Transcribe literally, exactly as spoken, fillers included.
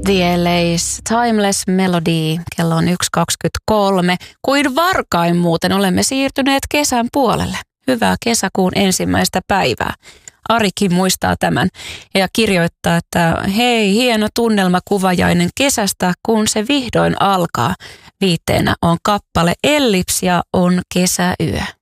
The L A's Timeless Melody. Kello on yksi kaksikymmentäkolme. Kuin varkain muuten olemme siirtyneet kesän puolelle. Hyvää kesäkuun ensimmäistä päivää. Arikin muistaa tämän ja kirjoittaa, että hei, hieno tunnelmakuvajainen kesästä, kun se vihdoin alkaa. Viitteenä on kappale Ellipse ja on kesäyö.